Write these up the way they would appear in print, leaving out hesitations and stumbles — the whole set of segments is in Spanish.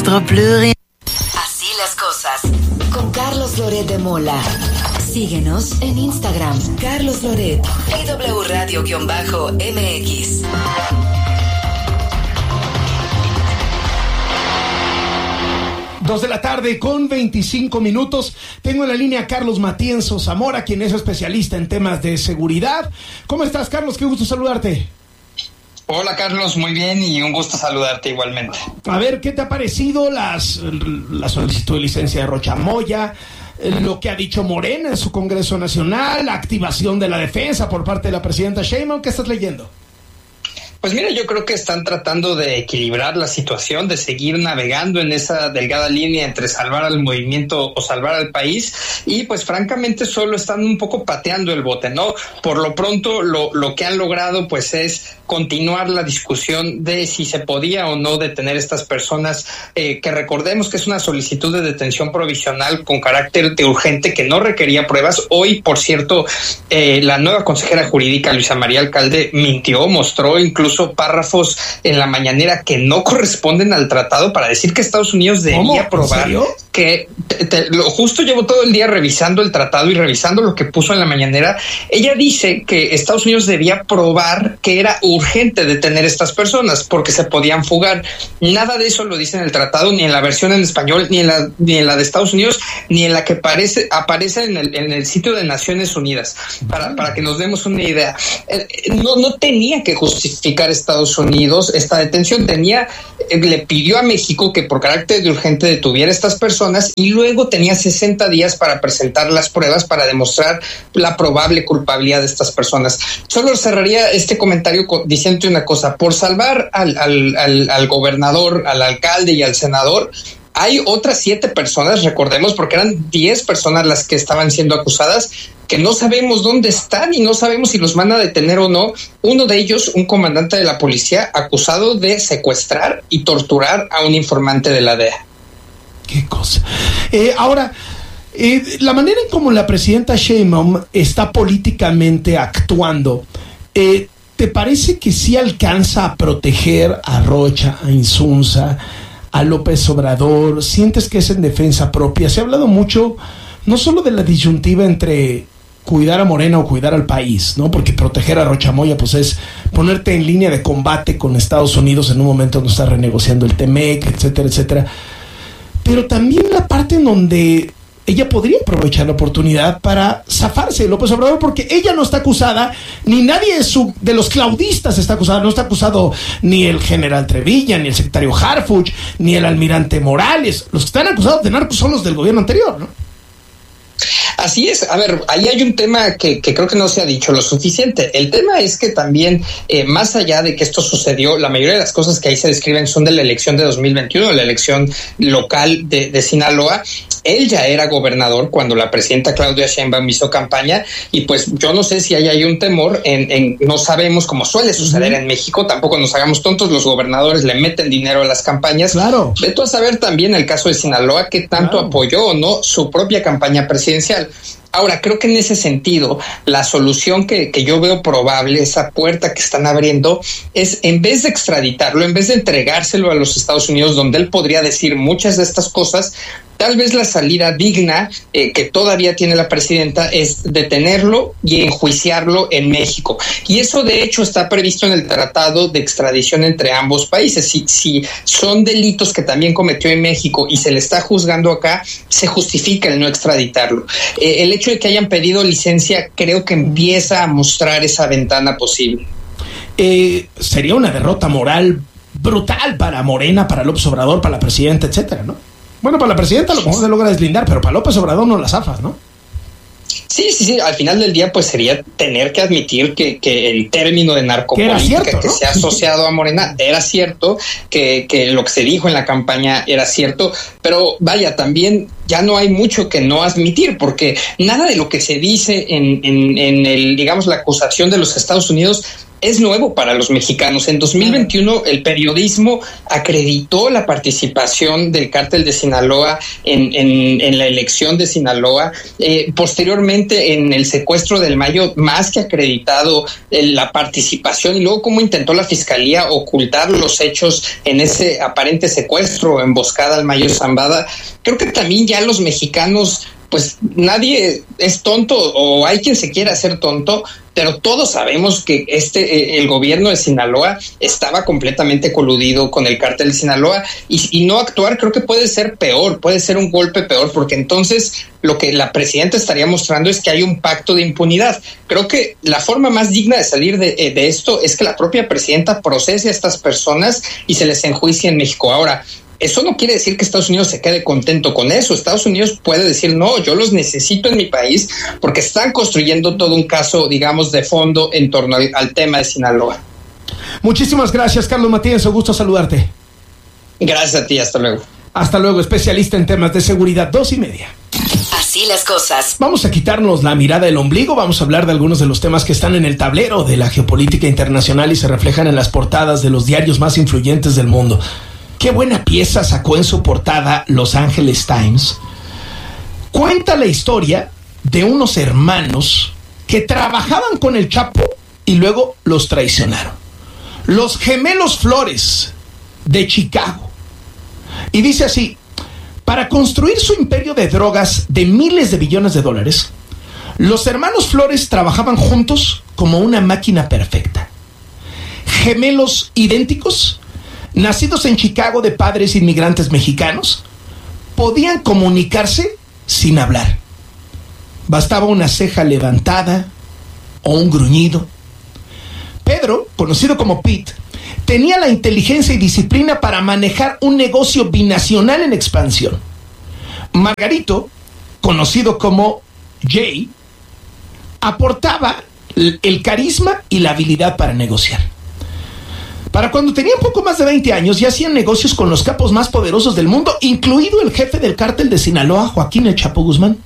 perdre plus rien. Así las cosas. Con Carlos Loret de Mola. Síguenos en Instagram. Carlos Loret. EW Radio-MX. 2:25 p.m. Tengo en la línea a Carlos Matienzo Zamora, quien es especialista en temas de seguridad. ¿Cómo estás, Carlos? Qué gusto saludarte. Hola, Carlos, muy bien y un gusto saludarte igualmente. A ver, ¿qué te ha parecido la solicitud de licencia de Rocha Moya, lo que ha dicho Morena en su Congreso Nacional, la activación de la defensa por parte de la presidenta Sheinbaum? ¿Qué estás leyendo? Pues mira, yo creo que están tratando de equilibrar la situación, de seguir navegando en esa delgada línea entre salvar al movimiento o salvar al país, y pues francamente solo están un poco pateando el bote, ¿no? Por lo pronto lo que han logrado pues es continuar la discusión de si se podía o no detener estas personas, que recordemos que es una solicitud de detención provisional con carácter de urgente que no requería pruebas. Hoy, por cierto, la nueva consejera jurídica Luisa María Alcalde mintió, mostró incluso párrafos en la mañanera que no corresponden al tratado para decir que Estados Unidos debía probar que justo llevo todo el día revisando el tratado y revisando lo que puso en la mañanera. Ella dice que Estados Unidos debía probar que era urgente detener estas personas porque se podían fugar. Nada de eso lo dice en el tratado, ni en la versión en español, ni en la de Estados Unidos, ni en la que aparece en el sitio de Naciones Unidas, para que nos demos una idea. No tenía que justificar Estados Unidos esta detención, le pidió a México que por carácter de urgente detuviera a estas personas y luego tenía 60 días para presentar las pruebas para demostrar la probable culpabilidad de estas personas. Solo cerraría este comentario diciéndote una cosa: por salvar al gobernador, al alcalde y al senador, hay otras 7 personas, recordemos, porque eran 10 personas las que estaban siendo acusadas, que no sabemos dónde están y no sabemos si los van a detener o no. Uno de ellos, un comandante de la policía, acusado de secuestrar y torturar a un informante de la DEA. Qué cosa. Ahora, la manera en cómo la presidenta Sheinbaum está políticamente actuando, ¿te parece que sí alcanza a proteger a Rocha, a Insunza, a López Obrador? ¿Sientes que es en defensa propia? Se ha hablado mucho no solo de la disyuntiva entre cuidar a Morena o cuidar al país, ¿no? Porque proteger a Rocha Moya pues es ponerte en línea de combate con Estados Unidos en un momento donde está renegociando el TEMEC, etcétera, etcétera. Pero también la parte en donde ella podría aprovechar la oportunidad para zafarse de López Obrador, porque ella no está acusada, ni nadie de los claudistas está acusado, no está acusado ni el general Trevilla, ni el secretario Harfuch, ni el almirante Morales. Los que están acusados de narcos son los del gobierno anterior, ¿no? Así es. A ver, ahí hay un tema que creo que no se ha dicho lo suficiente. El tema es que también, más allá de que esto sucedió, la mayoría de las cosas que ahí se describen son de la elección de 2021, la elección local de Sinaloa. Él ya era gobernador cuando la presidenta Claudia Sheinbaum hizo campaña, y pues yo no sé si hay un temor no sabemos, como suele suceder en México, tampoco nos hagamos tontos, los gobernadores le meten dinero a las campañas. Claro. Vete a saber también el caso de Sinaloa, que tanto apoyó o no su propia campaña presidencial. Ahora, creo que en ese sentido, la solución que yo veo probable, esa puerta que están abriendo, es en vez de extraditarlo, en vez de entregárselo a los Estados Unidos, donde él podría decir muchas de estas cosas, tal vez la salida digna que todavía tiene la presidenta es detenerlo y enjuiciarlo en México. Y eso, de hecho, está previsto en el tratado de extradición entre ambos países. Si son delitos que también cometió en México y se le está juzgando acá, se justifica el no extraditarlo. El hecho de que hayan pedido licencia creo que empieza a mostrar esa ventana posible. Sería una derrota moral brutal para Morena, para López Obrador, para la presidenta, etcétera, ¿no? Bueno, para la presidenta lo mejor se logra deslindar, pero para López Obrador no la zafas, ¿no? Sí, al final del día pues sería tener que admitir que el término de narcopolítica que se ha asociado a Morena era cierto, que lo que se dijo en la campaña era cierto, pero vaya, también ya no hay mucho que no admitir, porque nada de lo que se dice en el, digamos, la acusación de los Estados Unidos es nuevo para los mexicanos. En 2021 el periodismo acreditó la participación del cártel de Sinaloa en la elección de Sinaloa. Posteriormente, en el secuestro del Mayo, más que acreditado la participación, y luego cómo intentó la fiscalía ocultar los hechos en ese aparente secuestro o emboscada al Mayo Zambada. Creo que también ya los mexicanos, pues nadie es tonto, o hay quien se quiera hacer tonto, pero todos sabemos que el gobierno de Sinaloa estaba completamente coludido con el cártel de Sinaloa, y no actuar creo que puede ser peor, puede ser un golpe peor, porque entonces lo que la presidenta estaría mostrando es que hay un pacto de impunidad. Creo que la forma más digna de salir de esto es que la propia presidenta procese a estas personas y se les enjuicie en México. Ahora, eso no quiere decir que Estados Unidos se quede contento con eso. Estados Unidos puede decir, no, yo los necesito en mi país porque están construyendo todo un caso, digamos, de fondo en torno al tema de Sinaloa. Muchísimas gracias, Carlos Matías, un gusto saludarte. Gracias a ti, hasta luego. Hasta luego, especialista en temas de seguridad, 2:30. Así las cosas. Vamos a quitarnos la mirada del ombligo, vamos a hablar de algunos de los temas que están en el tablero de la geopolítica internacional y se reflejan en las portadas de los diarios más influyentes del mundo. Qué buena pieza sacó en su portada Los Angeles Times. Cuenta la historia de unos hermanos que trabajaban con el Chapo y luego los traicionaron. Los gemelos Flores de Chicago. Y dice así: para construir su imperio de drogas de miles de billones de dólares, los hermanos Flores trabajaban juntos como una máquina perfecta. Gemelos idénticos, nacidos en Chicago de padres inmigrantes mexicanos, podían comunicarse sin hablar. Bastaba una ceja levantada o un gruñido. Pedro, conocido como Pete, tenía la inteligencia y disciplina para manejar un negocio binacional en expansión. Margarito, conocido como Jay, aportaba el carisma y la habilidad para negociar. Para cuando tenían poco más de 20 años, ya hacían negocios con los capos más poderosos del mundo, incluido el jefe del cártel de Sinaloa, Joaquín El Chapo Guzmán.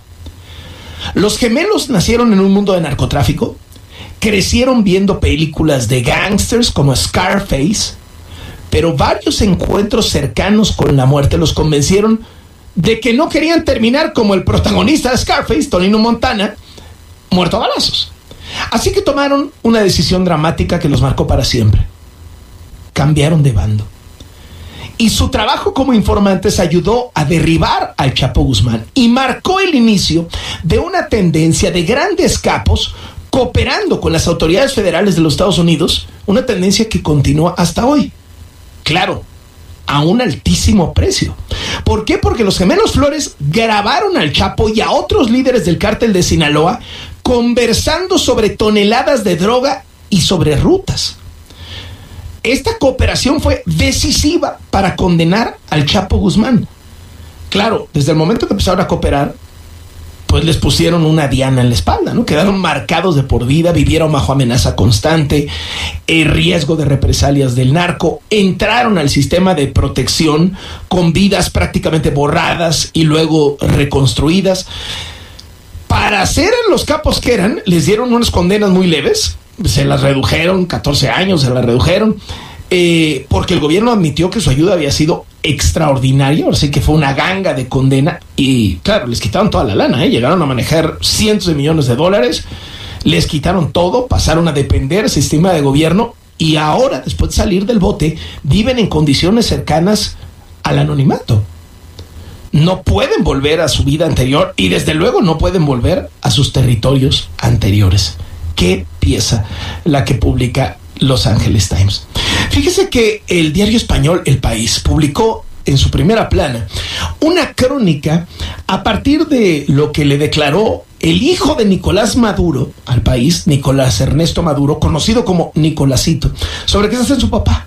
Los gemelos nacieron en un mundo de narcotráfico, crecieron viendo películas de gángsters como Scarface, pero varios encuentros cercanos con la muerte los convencieron de que no querían terminar como el protagonista de Scarface, Tonino Montana, muerto a balazos. Así que tomaron una decisión dramática que los marcó para siempre. Cambiaron de bando. Y su trabajo como informantes ayudó a derribar al Chapo Guzmán y marcó el inicio de una tendencia de grandes capos cooperando con las autoridades federales de los Estados Unidos, una tendencia que continúa hasta hoy. Claro, a un altísimo precio. ¿Por qué? Porque los gemelos Flores grabaron al Chapo y a otros líderes del cártel de Sinaloa conversando sobre toneladas de droga y sobre rutas. Esta cooperación fue decisiva para condenar al Chapo Guzmán. Claro, desde el momento que empezaron a cooperar, pues les pusieron una diana en la espalda, ¿no? Quedaron marcados de por vida, vivieron bajo amenaza constante, riesgo de represalias del narco, entraron al sistema de protección con vidas prácticamente borradas y luego reconstruidas. Para ser los capos que eran, les dieron unas condenas muy leves, se las redujeron, 14 años se las redujeron, porque el gobierno admitió que su ayuda había sido extraordinaria, así que fue una ganga de condena y claro, les quitaron toda la lana, llegaron a manejar cientos de millones de dólares, les quitaron todo, pasaron a depender del sistema de gobierno y ahora, después de salir del bote, viven en condiciones cercanas al anonimato. No pueden volver a su vida anterior y desde luego no pueden volver a sus territorios anteriores. Qué pieza la que publica Los Angeles Times. Fíjese que el diario español El País publicó en su primera plana una crónica a partir de lo que le declaró el hijo de Nicolás Maduro al país, Nicolás Ernesto Maduro, conocido como Nicolásito, sobre qué se hace en su papá.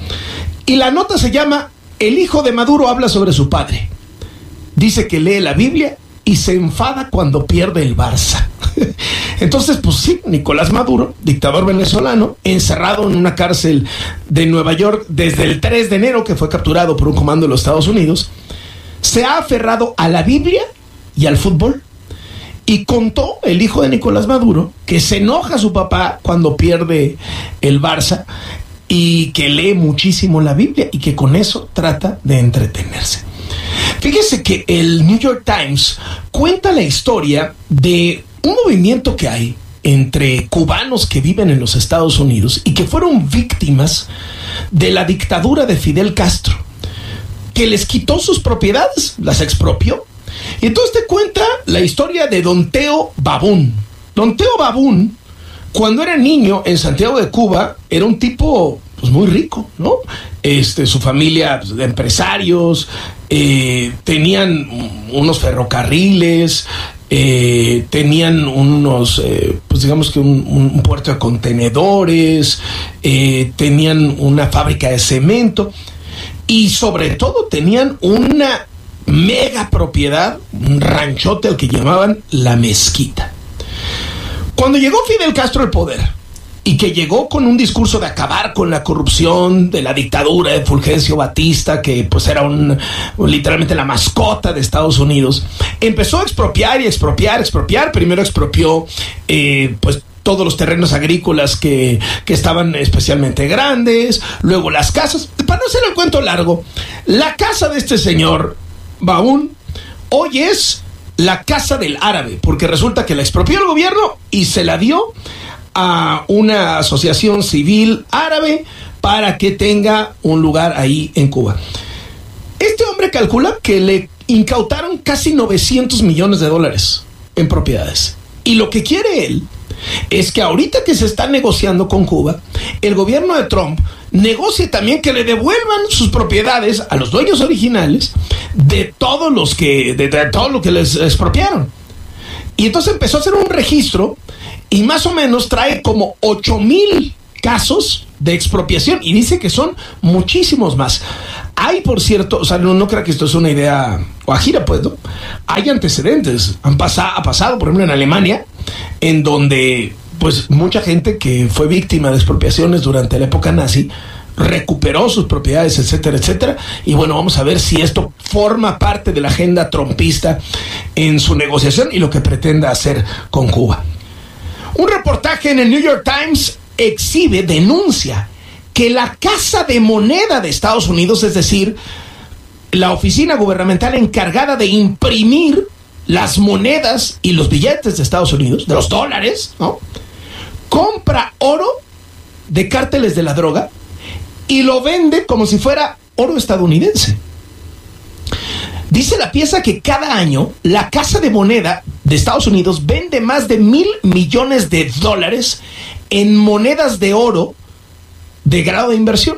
Y la nota se llama El hijo de Maduro habla sobre su padre. Dice que lee la Biblia y se enfada cuando pierde el Barça. Entonces, pues sí, Nicolás Maduro, dictador venezolano, encerrado en una cárcel de Nueva York desde el 3 de enero, que fue capturado por un comando de los Estados Unidos, se ha aferrado a la Biblia y al fútbol. Y contó el hijo de Nicolás Maduro que se enoja a su papá cuando pierde el Barça y que lee muchísimo la Biblia y que con eso trata de entretenerse. Fíjese que el New York Times cuenta la historia de un movimiento que hay entre cubanos que viven en los Estados Unidos y que fueron víctimas de la dictadura de Fidel Castro, que les quitó sus propiedades, las expropió. Y entonces te cuenta la historia de Don Teo Babún. Don Teo Babún, cuando era niño en Santiago de Cuba, era un tipo pues muy rico, ¿no? Su familia de empresarios, tenían unos ferrocarriles, tenían unos, pues digamos que un puerto de contenedores, tenían una fábrica de cemento y sobre todo tenían una mega propiedad, un ranchote al que llamaban La Mezquita. Cuando llegó Fidel Castro al poder y que llegó con un discurso de acabar con la corrupción de la dictadura de Fulgencio Batista, que pues era literalmente la mascota de Estados Unidos, empezó a expropiar y expropiar. Primero expropió pues todos los terrenos agrícolas que estaban especialmente grandes, luego las casas. Para no hacer el cuento largo, la casa de este señor Babún hoy es la casa del árabe, porque resulta que la expropió el gobierno y se la dio a una asociación civil árabe para que tenga un lugar ahí en Cuba. Este hombre calcula que le incautaron casi $900 millones en propiedades. Y lo que quiere él es que ahorita que se está negociando con Cuba, el gobierno de Trump negocie también que le devuelvan sus propiedades a los dueños originales de todo lo que les expropiaron. Y entonces empezó a hacer un registro y más o menos trae como 8,000 casos de expropiación y dice que son muchísimos más. Hay, por cierto, o sea, no creo que esto es una idea guajira, pues, ¿no? Hay antecedentes. Ha pasado, por ejemplo, en Alemania, en donde, pues, mucha gente que fue víctima de expropiaciones durante la época nazi recuperó sus propiedades, etcétera, etcétera. Y bueno, vamos a ver si esto forma parte de la agenda trumpista en su negociación y lo que pretenda hacer con Cuba. Un reportaje en el New York Times denuncia que la Casa de Moneda de Estados Unidos, es decir, la oficina gubernamental encargada de imprimir las monedas y los billetes de Estados Unidos, de los dólares, ¿no?, compra oro de cárteles de la droga y lo vende como si fuera oro estadounidense. Dice la pieza que cada año la Casa de Moneda de Estados Unidos vende más de $1,000 millones en monedas de oro de grado de inversión.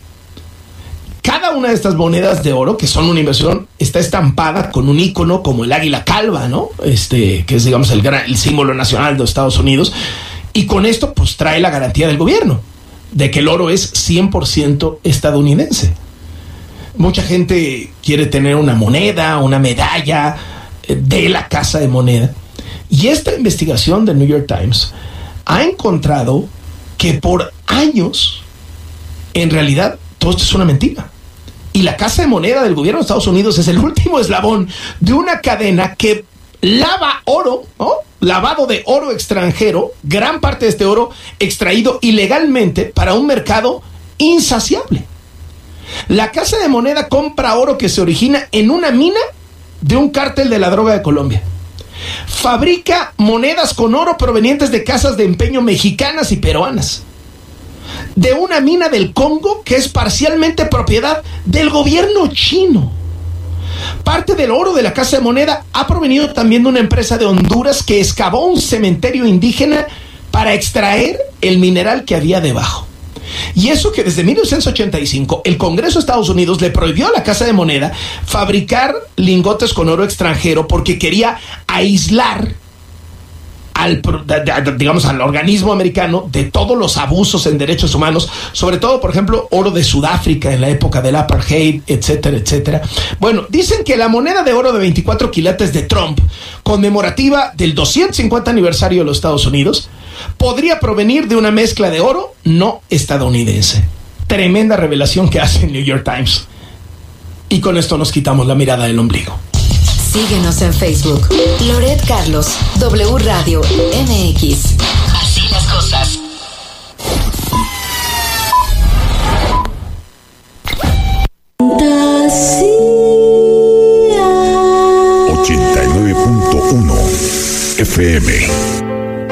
Cada una de estas monedas de oro, que son una inversión, está estampada con un icono como el águila calva, ¿no? Que es, digamos, el símbolo nacional de Estados Unidos. Y con esto, pues, trae la garantía del gobierno de que el oro es 100% estadounidense. Mucha gente quiere tener una moneda, una medalla de la Casa de Moneda. Y esta investigación del New York Times ha encontrado que por años, en realidad, todo esto es una mentira. Y la Casa de Moneda del gobierno de Estados Unidos es el último eslabón de una cadena que lava oro, ¿no?, lavado de oro extranjero, gran parte de este oro extraído ilegalmente para un mercado insaciable. La Casa de Moneda compra oro que se origina en una mina de un cártel de la droga de Colombia. Fabrica monedas con oro provenientes de casas de empeño mexicanas y peruanas. De una mina del Congo que es parcialmente propiedad del gobierno chino. Parte del oro de la Casa de Moneda ha provenido también de una empresa de Honduras que excavó un cementerio indígena para extraer el mineral que había debajo. Y eso que desde 1985 el Congreso de Estados Unidos le prohibió a la Casa de Moneda fabricar lingotes con oro extranjero porque quería aislar al organismo americano de todos los abusos en derechos humanos, sobre todo, por ejemplo, oro de Sudáfrica en la época del apartheid, etcétera, etcétera. Bueno, dicen que la moneda de oro de 24 quilates de Trump, conmemorativa del 250 aniversario de los Estados Unidos, podría provenir de una mezcla de oro no estadounidense. Tremenda revelación que hace el New York Times. Y con esto nos quitamos la mirada del ombligo. Síguenos en Facebook. Loret Carlos, W Radio MX. Así las cosas.